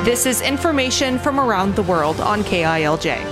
This is information from around the world on KILJ.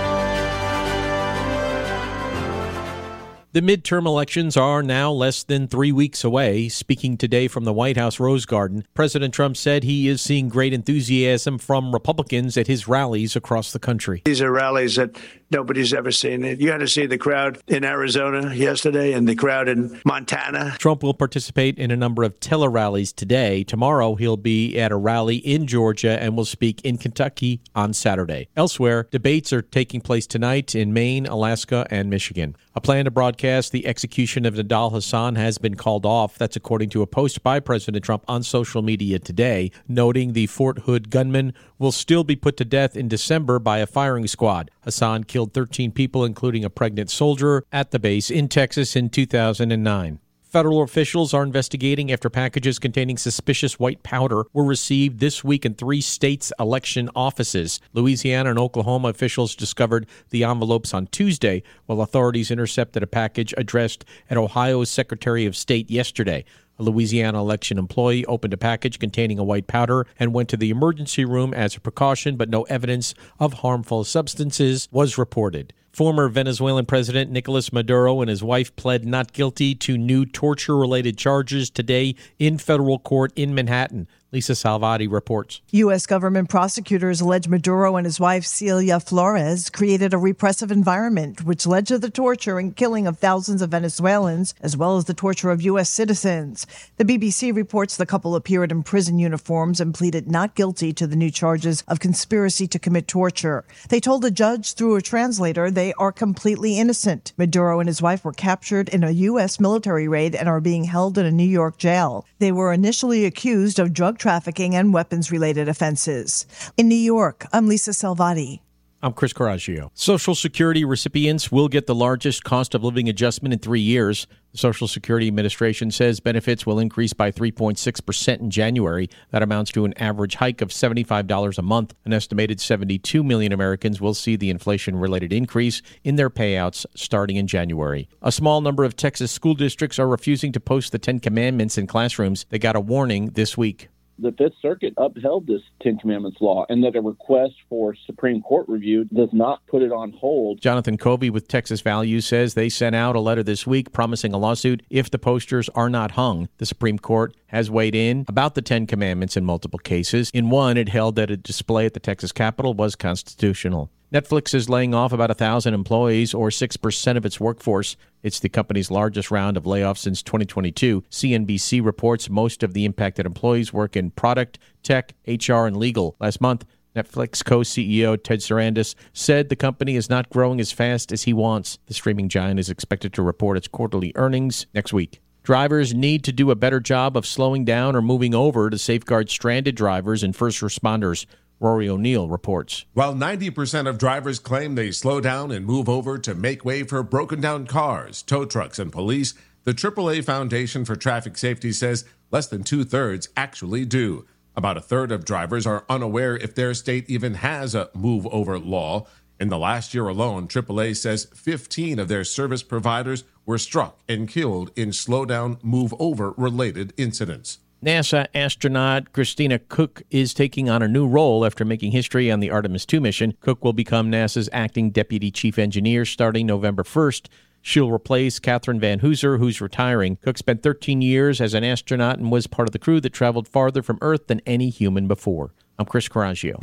The midterm elections are now less than 3 weeks away. Speaking today from the White House Rose Garden, President Trump said he is seeing great enthusiasm from Republicans at his rallies across the country. These are rallies that nobody's ever seen. You had to see the crowd in Arizona yesterday and the crowd in Montana. Trump will participate in a number of tele-rallies today. Tomorrow, he'll be at a rally in Georgia and will speak in Kentucky on Saturday. Elsewhere, debates are taking place tonight in Maine, Alaska, and Michigan. A plan to broadcast the execution of Nidal Hasan has been called off. That's according to a post by President Trump on social media today, noting the Fort Hood gunman will still be put to death in December by a firing squad. Hasan killed 13 people, including a pregnant soldier, at the base in Texas in 2009. Federal officials are investigating after packages containing suspicious white powder were received this week in 3 states' election offices. Louisiana and Oklahoma officials discovered the envelopes on Tuesday, while authorities intercepted a package addressed at Ohio's Secretary of State yesterday. A Louisiana election employee opened a package containing a white powder and went to the emergency room as a precaution, but no evidence of harmful substances was reported. Former Venezuelan President Nicolas Maduro and his wife pled not guilty to new torture-related charges today in federal court in Manhattan. Lisa Salvati reports. U.S. government prosecutors allege Maduro and his wife Celia Flores created a repressive environment which led to the torture and killing of thousands of Venezuelans, as well as the torture of U.S. citizens. The BBC reports the couple appeared in prison uniforms and pleaded not guilty to the new charges of conspiracy to commit torture. They told a judge through a translator they are completely innocent. Maduro and his wife were captured in a U.S. military raid and are being held in a New York jail. They were initially accused of drug trafficking and weapons-related offenses. In New York, I'm Lisa Salvati. I'm Chris Coraggio. Social Security recipients will get the largest cost of living adjustment in 3 years. The Social Security Administration says benefits will increase by 3.6% in January. That amounts to an average hike of $75 a month. An estimated 72 million Americans will see the inflation-related increase in their payouts starting in January. A small number of Texas school districts are refusing to post the Ten Commandments in classrooms. They got a warning this week. The Fifth Circuit upheld this Ten Commandments law, and that a request for Supreme Court review does not put it on hold. Jonathan Covey with Texas Values says they sent out a letter this week promising a lawsuit if the posters are not hung. The Supreme Court has weighed in about the Ten Commandments in multiple cases. In one, it held that a display at the Texas Capitol was constitutional. Netflix is laying off about 1,000 employees, or 6% of its workforce. It's the company's largest round of layoffs since 2022. CNBC reports most of the impacted employees work in product, tech, HR, and legal. Last month, Netflix co-CEO Ted Sarandos said the company is not growing as fast as he wants. The streaming giant is expected to report its quarterly earnings next week. Drivers need to do a better job of slowing down or moving over to safeguard stranded drivers and first responders. Rory O'Neill reports. While 90% of drivers claim they slow down and move over to make way for broken-down cars, tow trucks, and police, the AAA Foundation for Traffic Safety says less than two-thirds actually do. About a third of drivers are unaware if their state even has a move-over law. In the last year alone, AAA says 15 of their service providers were struck and killed in slow-down, move-over related incidents. NASA astronaut Christina Koch is taking on a new role after making history on the Artemis II mission. Koch will become NASA's acting deputy chief engineer starting November 1st. She'll replace Catherine Van Hooser, who's retiring. Koch spent 13 years as an astronaut and was part of the crew that traveled farther from Earth than any human before. I'm Chris Coraggio.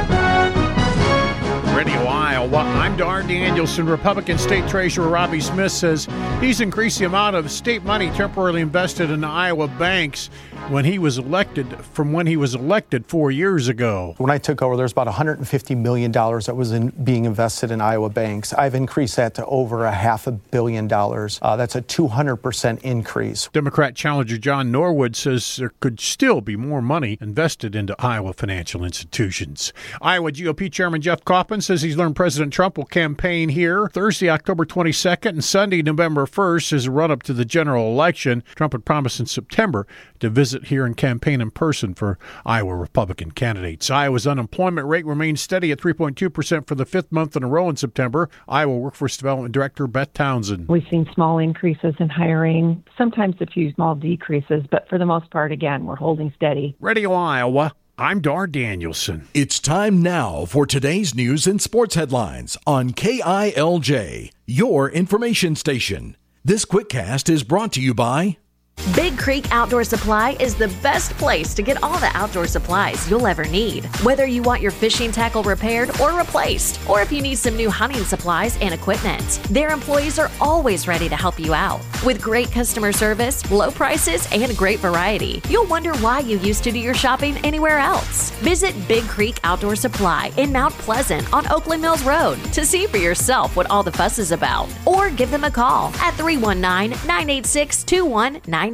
Radio Iowa. I'm Dar Danielson. Republican State Treasurer Robbie Smith says he's increased the amount of state money temporarily invested in Iowa banks when he was elected 4 years ago. When I took over, there was about $150 million that was being invested in Iowa banks. I've increased that to over $500 million. That's a 200% increase. Democrat challenger John Norwood says there could still be more money invested into Iowa financial institutions. Iowa GOP Chairman Jeff Coppin says he's learned President Trump will campaign here Thursday, October 22nd, and Sunday, November 1st as a run-up to the general election. Trump had promised in September to visit here and campaign in person for Iowa Republican candidates. Iowa's unemployment rate remains steady at 3.2% for the fifth month in a row in September. Iowa Workforce Development Director Beth Townsend. We've seen small increases in hiring, sometimes a few small decreases, but for the most part, again, we're holding steady. Radio Iowa, I'm Dar Danielson. It's time now for today's news and sports headlines on KILJ, your information station. This quickcast is brought to you by Big Creek Outdoor Supply is the best place to get all the outdoor supplies you'll ever need. Whether you want your fishing tackle repaired or replaced, or if you need some new hunting supplies and equipment, their employees are always ready to help you out. With great customer service, low prices, and great variety, you'll wonder why you used to do your shopping anywhere else. Visit Big Creek Outdoor Supply in Mount Pleasant on Oakland Mills Road to see for yourself what all the fuss is about. Or give them a call at 319-986-2198.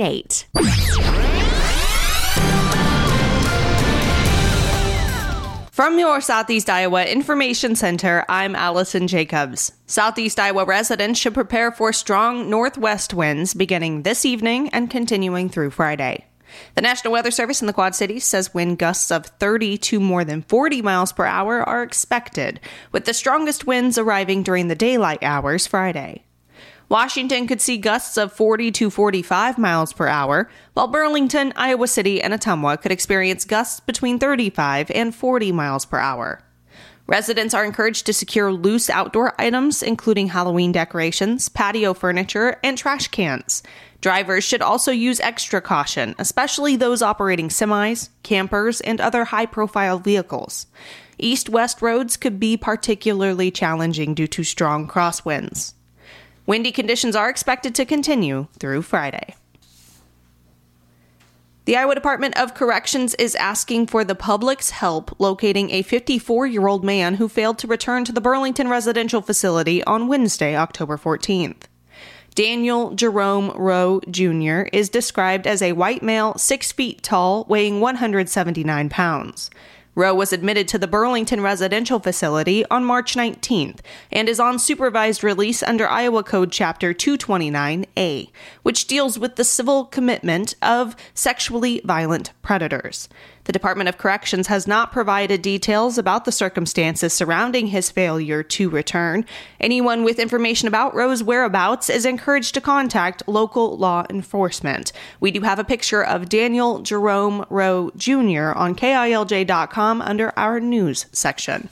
From your Southeast Iowa Information Center, I'm Allison Jacobs. Southeast Iowa residents should prepare for strong northwest winds beginning this evening and continuing through Friday. The National Weather Service in the Quad Cities says wind gusts of 30 to more than 40 miles per hour are expected, with the strongest winds arriving during the daylight hours Friday. Washington could see gusts of 40 to 45 miles per hour, while Burlington, Iowa City, and Ottumwa could experience gusts between 35 and 40 miles per hour. Residents are encouraged to secure loose outdoor items, including Halloween decorations, patio furniture, and trash cans. Drivers should also use extra caution, especially those operating semis, campers, and other high-profile vehicles. East-west roads could be particularly challenging due to strong crosswinds. Windy conditions are expected to continue through Friday. The Iowa Department of Corrections is asking for the public's help locating a 54-year-old man who failed to return to the Burlington residential facility on Wednesday, October 14th. Daniel Jerome Rowe, Jr. is described as a white male, 6 feet tall, weighing 179 pounds. Rowe was admitted to the Burlington residential facility on March 19th and is on supervised release under Iowa Code Chapter 229A, which deals with the civil commitment of sexually violent predators. The Department of Corrections has not provided details about the circumstances surrounding his failure to return. Anyone with information about Rowe's whereabouts is encouraged to contact local law enforcement. We do have a picture of Daniel Jerome Rowe Jr. on KILJ.com under our news section.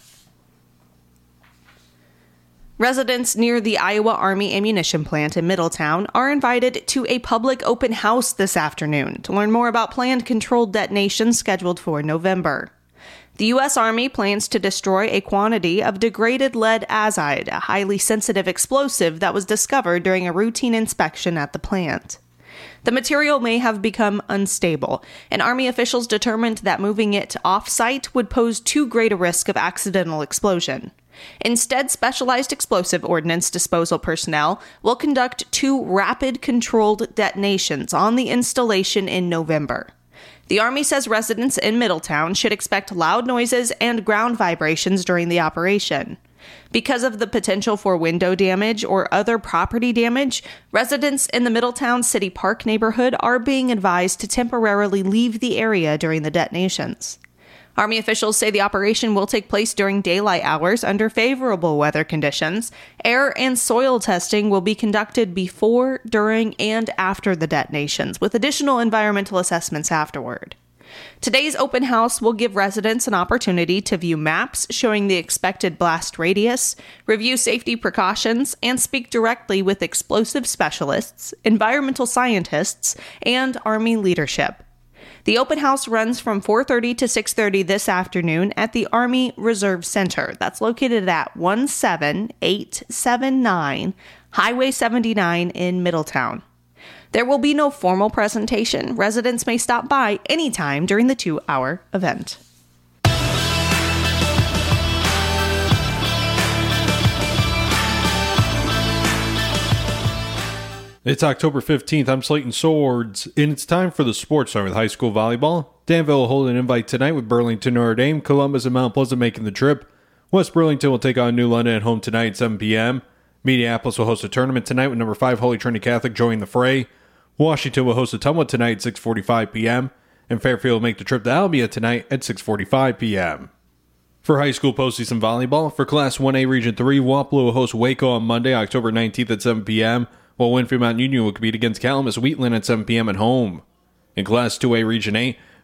Residents near the Iowa Army ammunition plant in Middletown are invited to a public open house this afternoon to learn more about planned controlled detonations scheduled for November. The U.S. Army plans to destroy a quantity of degraded lead azide, a highly sensitive explosive that was discovered during a routine inspection at the plant. The material may have become unstable, and Army officials determined that moving it off-site would pose too great a risk of accidental explosion. Instead, Specialized Explosive Ordnance Disposal personnel will conduct 2 rapid controlled detonations on the installation in November. The Army says residents in Middletown should expect loud noises and ground vibrations during the operation. Because of the potential for window damage or other property damage, residents in the Middletown City Park neighborhood are being advised to temporarily leave the area during the detonations. Army officials say the operation will take place during daylight hours under favorable weather conditions. Air and soil testing will be conducted before, during, and after the detonations, with additional environmental assessments afterward. Today's open house will give residents an opportunity to view maps showing the expected blast radius, review safety precautions, and speak directly with explosive specialists, environmental scientists, and Army leadership. The open house runs from 4:30 to 6:30 this afternoon at the Army Reserve Center. That's located at 17879 Highway 79 in Middletown. There will be no formal presentation. Residents may stop by anytime during the 2-hour event. It's October 15th. I'm Slayton Swords, and it's time for the sports time with high school volleyball. Danville will hold an invite tonight with Burlington Notre Dame. Columbus and Mount Pleasant making the trip. West Burlington will take on New London at home tonight at 7 p.m. Minneapolis will host a tournament tonight with number 5 Holy Trinity Catholic joining the fray. Washington will host Ottumwa tonight at 6:45 p.m. And Fairfield will make the trip to Albia tonight at 6:45 p.m. For high school postseason volleyball, for Class 1A Region 3, Wapello will host Waco on Monday, October 19th at 7 p.m., while Winfield Mountain Union will compete against Calamus Wheatland at 7 p.m. at home. In Class 2A Region 8,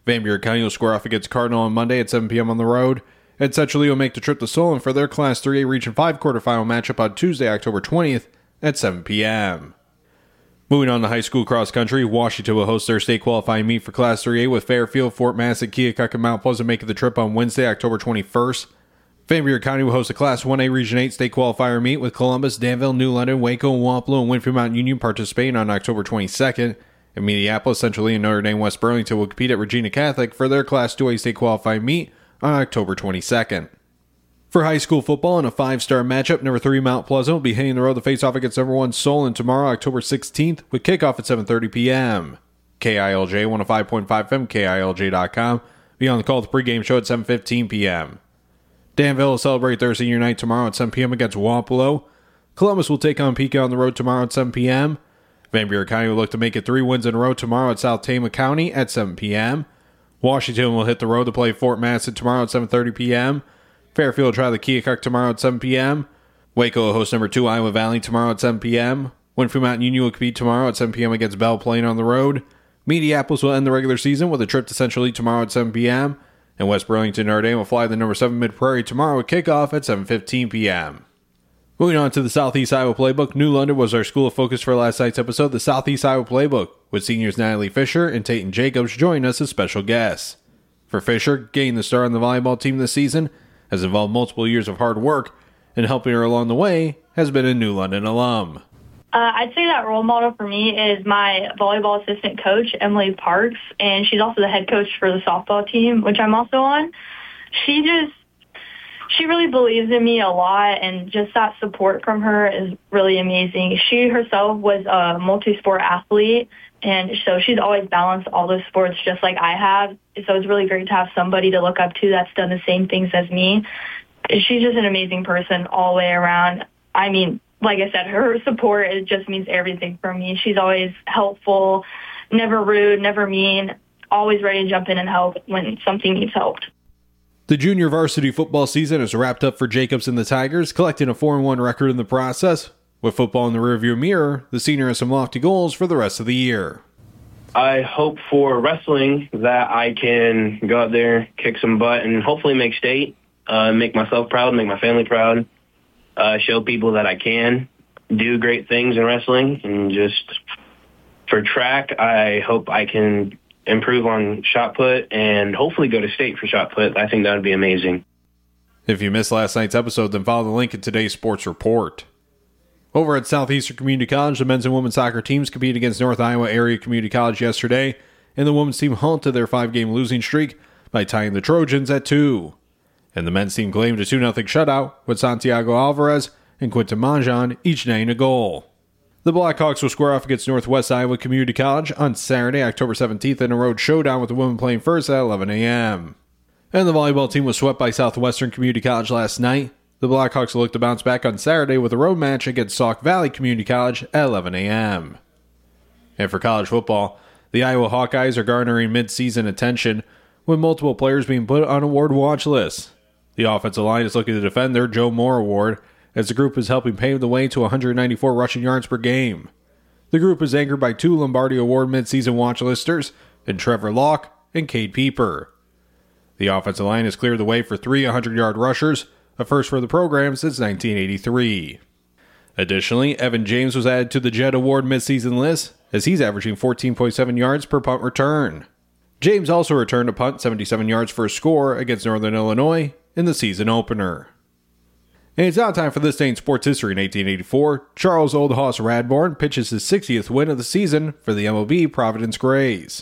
Van Buren County will square off against Cardinal on Monday at 7 p.m. on the road. And Central Lee will make the trip to Solon for their Class 3A Region 5 quarterfinal matchup on Tuesday, October 20th at 7 p.m. Moving on to high school cross country, Washington will host their state qualifying meet for Class 3A with Fairfield, Fort Massett, Keokuk, and Mount Pleasant making the trip on Wednesday, October 21st. Van Buren County will host a Class 1A Region 8 state qualifier meet with Columbus, Danville, New London, Waco, and Wapello and Winfield Mountain Union participating on October 22nd. In Minneapolis, Central Lee, and Notre Dame West Burlington will compete at Regina Catholic for their Class 2A state qualifying meet on October 22nd. For high school football, in a 5-star matchup, number 3 Mount Pleasant will be hitting the road to face off against number 1 Solon tomorrow, October 16th, with kickoff at 7:30 p.m. KILJ 105.5 FM, KILJ.com. Be on the call at the pregame show at 7:15 p.m. Danville will celebrate their senior night tomorrow at 7 p.m. against Wapello. Columbus will take on Pico on the road tomorrow at 7 p.m. Van Buren County will look to make it 3 wins in a row tomorrow at South Tama County at 7 p.m. Washington will hit the road to play Fort Massett tomorrow at 7:30 p.m. Fairfield will try the Keokuk tomorrow at 7 p.m. Waco will host number 2 Iowa Valley tomorrow at 7 p.m. Winfield Mountain Union will compete tomorrow at 7 p.m. against Belle Plaine on the road. Minneapolis will end the regular season with a trip to Central Lee tomorrow at 7 p.m. And West Burlington Notre Dame will fly the number 7 Mid-Prairie tomorrow with kickoff at 7:15 p.m. Moving on to the Southeast Iowa Playbook, New London was our school of focus for last night's episode, the Southeast Iowa Playbook, with seniors Natalie Fisher and Tayton Jacobs joining us as special guests. For Fisher, gaining the start on the volleyball team this season has involved multiple years of hard work, and helping her along the way has been a New London alum. I'd say that role model for me is my volleyball assistant coach, Emily Parks, and she's also the head coach for the softball team, which I'm also on. She really believes in me a lot, and just that support from her is really amazing. She herself was a multi-sport athlete, and so she's always balanced all those sports just like I have. So it's really great to have somebody to look up to that's done the same things as me. She's just an amazing person all the way around. I mean, like I said, her support, it just means everything for me. She's always helpful, never rude, never mean, always ready to jump in and help when something needs help. The junior varsity football season is wrapped up for Jacobs and the Tigers, collecting a 4-1 record in the process. With football in the rearview mirror, the senior has some lofty goals for the rest of the year. I hope for wrestling that I can go out there, kick some butt, and hopefully make state, make myself proud, make my family proud, show people that I can do great things in wrestling. And just for track, I hope I can improve on shot put and hopefully go to state for shot put. I think that would be amazing. If you missed last night's episode, then follow the link in today's sports report. Over at Southeastern Community College, the men's and women's soccer teams competed against North Iowa Area Community College yesterday, and the women's team halted their 5-game losing streak by tying the Trojans at 2. And the men's team claimed a 2-0 shutout with Santiago Alvarez and Quinton Manjan each netting a goal. The Blackhawks will square off against Northwest Iowa Community College on Saturday, October 17th in a road showdown with the women playing first at 11 a.m. And the volleyball team was swept by Southwestern Community College last night. The Blackhawks will look to bounce back on Saturday with a road match against Sauk Valley Community College at 11 a.m. And for college football, the Iowa Hawkeyes are garnering mid-season attention, with multiple players being put on award watch lists. The offensive line is looking to defend their Joe Moore Award, as the group is helping pave the way to 194 rushing yards per game. The group is anchored by 2 Lombardi Award mid-season watch listers in Trevor Locke and Cade Pieper. The offensive line has cleared the way for 3 100-yard rushers, a first for the program since 1983. Additionally, Evan James was added to the Jet Award midseason list, as he's averaging 14.7 yards per punt return. James also returned a punt 77 yards for a score against Northern Illinois in the season opener. And it's now time for this day in sports history. In 1884, Charles Old Hoss Radbourne pitches his 60th win of the season for the MLB Providence Grays.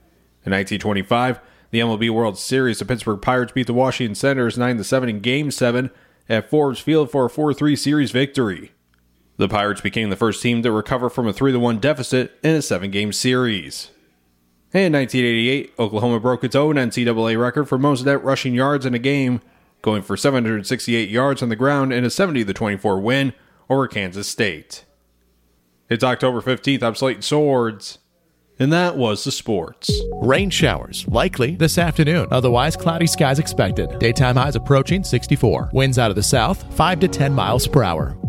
In 1925, the MLB World Series, the Pittsburgh Pirates beat the Washington Senators 9-7 in Game 7 at Forbes Field for a 4-3 series victory. The Pirates became the first team to recover from a 3-1 deficit in a 7-game series. And in 1988, Oklahoma broke its own NCAA record for most net rushing yards in a game, going for 768 yards on the ground in a 70-24 win over Kansas State. It's October 15th. I'm Slayton Swords. And that was the sports. Rain showers, likely this afternoon. Otherwise, cloudy skies expected. Daytime highs approaching 64. Winds out of the south, 5 to 10 miles per hour.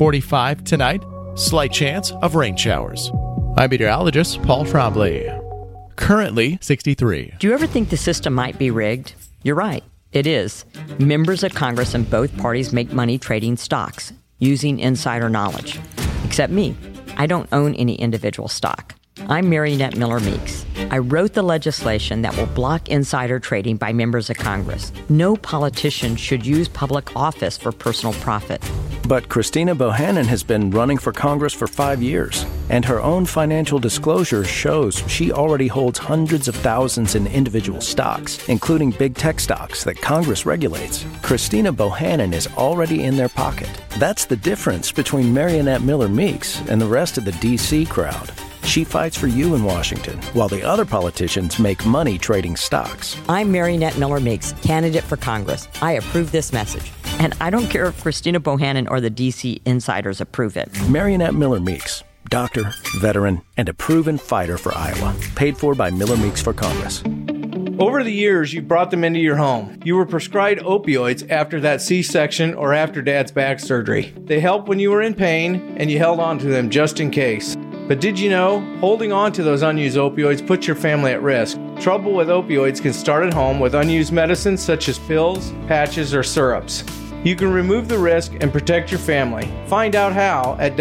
45 tonight, slight chance of rain showers. I'm meteorologist Paul Trombley. currently 63. Do you ever think the system might be rigged? You're right, it is. Members of Congress in both parties make money trading stocks, using insider knowledge. Except me, I don't own any individual stock. I'm Marionette Miller Meeks. I wrote the legislation that will block insider trading by members of Congress. No politician should use public office for personal profit. But Christina Bohannon has been running for Congress for 5 years, and her own financial disclosure shows she already holds hundreds of thousands in individual stocks, including big tech stocks that Congress regulates. Christina Bohannon is already in their pocket. That's the difference between Marionette Miller Meeks and the rest of the D.C. crowd. She fights for you in Washington, while the other politicians make money trading stocks. I'm Marionette Miller Meeks, candidate for Congress. I approve this message. And I don't care if Christina Bohannon or the D.C. insiders approve it. Marionette Miller Meeks, doctor, veteran, and a proven fighter for Iowa. Paid for by Miller Meeks for Congress. Over the years, you brought them into your home. You were prescribed opioids after that C-section or after Dad's back surgery. They helped when you were in pain, and you held on to them just in case. But did you know, holding on to those unused opioids puts your family at risk. Trouble with opioids can start at home with unused medicines such as pills, patches, or syrups. You can remove the risk and protect your family. Find out how at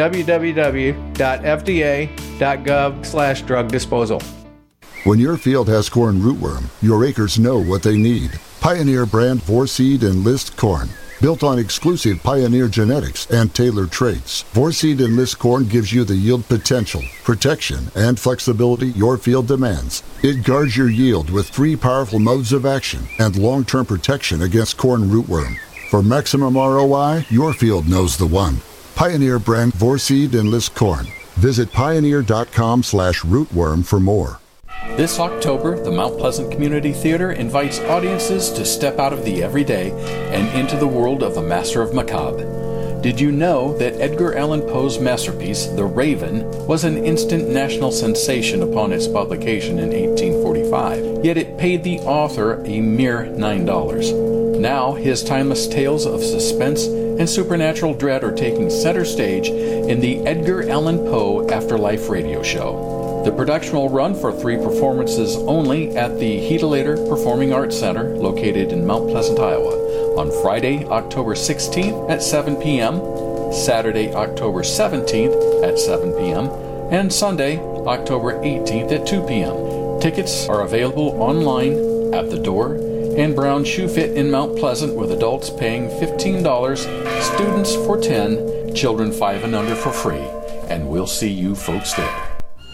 www.fda.gov/drug disposal. When your field has corn rootworm, your acres know what they need. Pioneer brand 4-Seed Enlist corn. Built on exclusive Pioneer genetics and tailored traits, 4-Seed Enlist corn gives you the yield potential, protection, and flexibility your field demands. It guards your yield with 3 powerful modes of action and long-term protection against corn rootworm. For maximum ROI, your field knows the one. Pioneer brand 4-Seed Enlist corn. Visit pioneer.com/rootworm for more. This October, the Mount Pleasant Community Theater invites audiences to step out of the everyday and into the world of a master of macabre. Did you know that Edgar Allan Poe's masterpiece, The Raven, was an instant national sensation upon its publication in 1845, yet it paid the author a mere $9. Now, his timeless tales of suspense and supernatural dread are taking center stage in the Edgar Allan Poe Afterlife radio show. The production will run for 3 performances only at the Heatelator Performing Arts Center, located in Mount Pleasant, Iowa, on Friday, October 16th at 7 p.m., Saturday, October 17th at 7 p.m., and Sunday, October 18th at 2 p.m. Tickets are available online, at the door, and Brown Shoe Fit in Mount Pleasant, with adults paying $15, students for $10, children 5 and under for free. And we'll see you folks there.